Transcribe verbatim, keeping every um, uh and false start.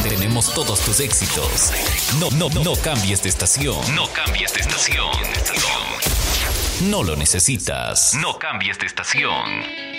Tenemos todos tus éxitos. No, no, no cambies de estación. No cambies de estación. No lo necesitas. No cambies de estación.